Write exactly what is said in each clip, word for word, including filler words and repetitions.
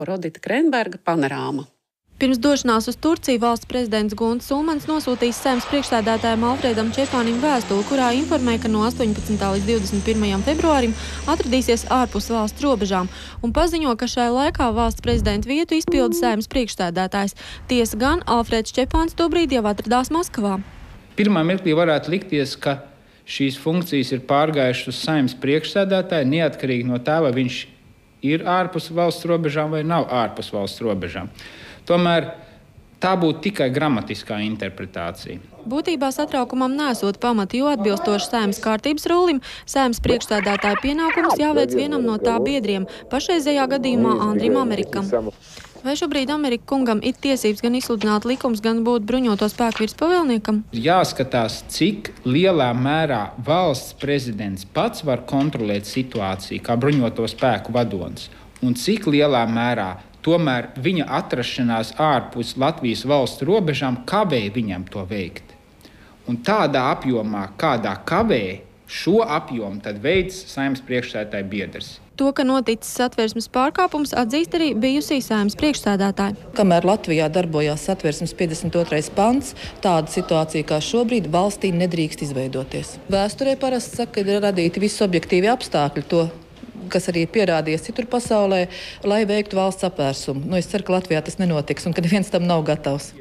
Rodita Krenberga panorāma. Pirms došanās uz Turciju valsts prezidents Gunts Ulmans nosūtīs Saeimas priekšsēdētājam Alfredam Čepānim vēstuli, kurā informē, ka no astoņpadsmitā līdz divdesmit pirmajam februārim atradīsies ārpus valsts robežām un paziņo, ka šai laikā valsts prezidenta vietu izpilda Saeimas priekšsēdētājs. Tiesa gan Alfreds Čepāns tobrīd jau atradās Maskavā. Pirmā mirklī varētu likties, ka šīs funkcijas ir pārgājušas uz Saeimas priekšsēdētāju, neatkarīgi no tā, vai viņš ir ārpus valsts robežām vai nav ārpus valsts robežām. Tomēr tā būtu tikai gramatiskā interpretācija. Būtībā satraukumam nesot pamati, jo atbilstoši Saeimas kārtības rulim, Saeimas priekšsēdētāja pienākumus jāveic vienam no tā biedriem, pašreizējā gadījumā Andrim Amerikam. Vai šobrīd Amerika kungam ir tiesības gan izsludināt likums, gan būt bruņoto spēku virspavēlniekam? Jāskatās, cik lielā mērā valsts prezidents pats var kontrolēt situāciju kā bruņoto spēku vadonis, un cik lielā mērā tomēr viņa atrašanās ārpus Latvijas valsts robežām kavē viņam to veikt. Un tādā apjomā, kādā kavē, šo apjomu tad veids Saeimas priekšsēdētāja biedrs. To, ka noticis Satversmes pārkāpums, atzīst arī bijusī Saeimas priekšsēdētāja. Kamēr Latvijā darbojās Satversmes piecdesmit otrais pants, tāda situācija kā šobrīd valstī nedrīkst izveidoties. Vēsturē parasti saka, ka ir radīti visi objektīvi apstākļi to, kas arī ir pierādījies citur pasaulē, lai veiktu valsts apvērsumu. Nu, es ceru, ka Latvijā tas nenotiks un ka neviens tam nav gatavs.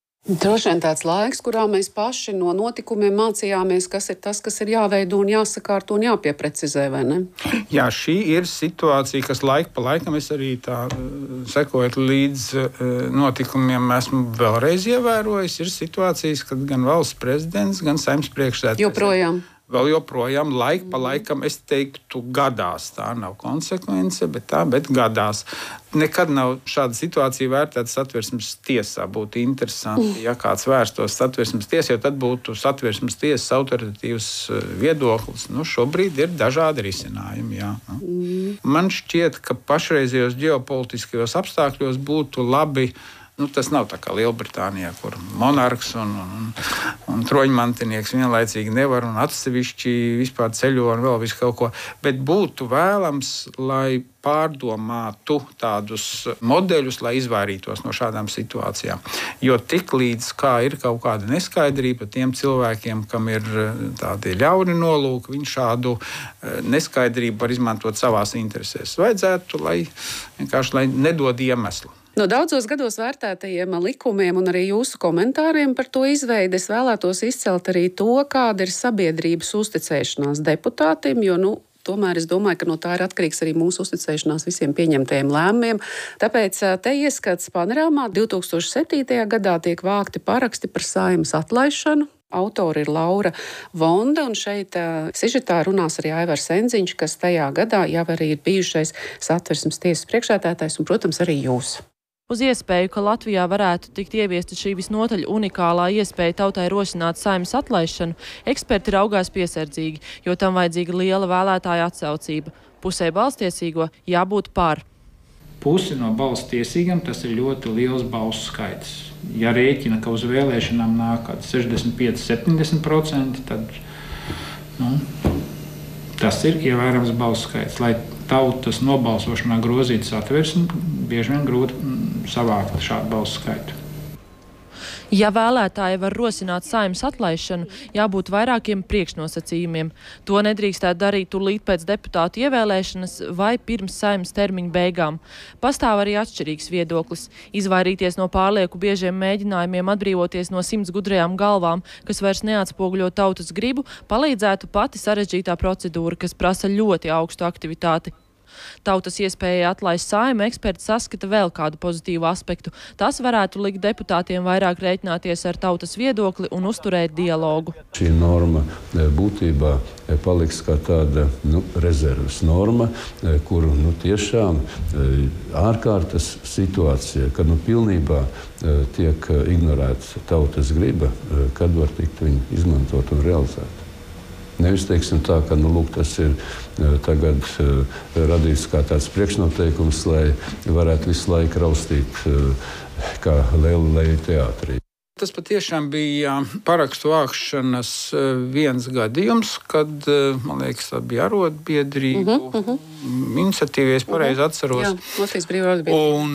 Droši vien tāds laiks, kurā mēs paši no notikumiem mācījāmies, kas ir tas, kas ir jāveido un jāsakārto un jāpieprecizē, vai ne? Jā, šī ir situācija, kas laika pa laikam es arī tā sekojot līdz notikumiem esmu vēlreiz ievērojis. Ir situācijas, kad gan valsts prezidents, gan Saeimas priekšsēdētājs. Joprojām. Vēl joprojām laika pa laikam, es teiktu, gadās. Tā nav konsekvence, bet tā, bet gadās. Nekad nav šāda situācija vērtēta Satversmes tiesā. Būtu interesanti, ja kāds vērstos Satversmes tiesā, jo tad būtu Satversmes tiesas autoritatīvs viedoklis. Nu, šobrīd ir dažādi risinājumi, jā. Man šķiet, ka pašreizējos ģeopolitiskajos apstākļos būtu labi. Nu, tas nav tā kā Lielbritānijā, kur monarhs un, un, un troņmantinieks vienlaicīgi nevar un atsevišķi vispār ceļo un vēl visu kaut ko. Bet būtu vēlams, lai pārdomātu tādus modeļus, lai izvairītos no šādām situācijām. Jo tik līdz kā ir kaut kāda neskaidrība tiem cilvēkiem, kam ir tādi ļauni nolūki, viņi šādu neskaidrību var izmantot savās interesēs. Vajadzētu, lai vienkārši lai nedod iemeslu. No daudzos gados vērtētajiem likumiem un arī jūsu komentāriem par to izveidi es vēlētos izcelt arī to, kāda ir sabiedrības uzticēšanās deputātiem, jo, nu, tomēr es domāju, ka no tā ir atkarīgs arī mūsu uzticēšanās visiem pieņemtajiem lēmumiem. Tāpēc te ieskats panorāmā divtūkstoš septītajā gadā tiek vākti paraksti par Saeimas atlaišanu. Autori ir Laura Vonda, un šeit uh, sižetā runās arī Aivars Enziņš, kas tajā gadā jau arī ir bijušais Satversmes tiesas priekšsēdētājs un, protams, arī jūs. Uz iespēju, ka Latvijā varētu tikt ieviesta šī visnotaļ unikālā iespēja tautai rosināt Saeimas atlaišanu, eksperti raugās piesardzīgi, jo tam vajadzīga liela vēlētāja atsaucība. Pusē balstiesīgo jābūt par. Pusi no balstiesīgiem tas ir ļoti liels balsu skaits. Ja rēķina, ka uz vēlēšanām nāk sešdesmit pieci līdz septiņdesmit procenti, tad nu, tas ir ievērams balsu skaits. Lai tautas nobalsošanā grozītu Satversmi, bieži vien grūti savākt šādu balsu skaitu. Ja vēlētāji var rosināt Saeimas atlaišanu, jābūt vairākiem priekšnosacījumiem. To nedrīkstētu darīt tūlīt pēc deputātu ievēlēšanas vai pirms Saeimas termiņa beigām. Pastāv arī atšķirīgs viedoklis. Izvairīties no pārlieku biežiem mēģinājumiem atbrīvoties no simts gudrajām galvām, kas vairs neatspoguļo tautas gribu, palīdzētu pati sarežģītā procedūra, kas prasa ļoti augstu aktivitāti. Tautas iespēja atlaist Saeimu eksperti saskata vēl kādu pozitīvu aspektu. Tas varētu likt deputātiem vairāk rēķināties ar tautas viedokli un uzturēt dialogu. Šī norma būtībā paliks kā tāda nu, rezerves norma, kuru nu, tiešām ārkārtas situācija, kad nu, pilnībā tiek ignorēta tautas griba, kad var tikt viņu izmantot un realizēt. Nevis teiksim tā, ka nu, lūk, tas ir tagad radīts kā tāds priekšnoteikums, lai varētu visu laiku raustīt kā lēlu leju teātrī. Tas patiešām bija parakstu vākšanas viens gadījums, kad, man liekas, tā bija arotbiedrību uh -huh, uh -huh. iniciatīva, ja es pareizi atceros. Jā, Latvijas Brīvā arotbiedrība.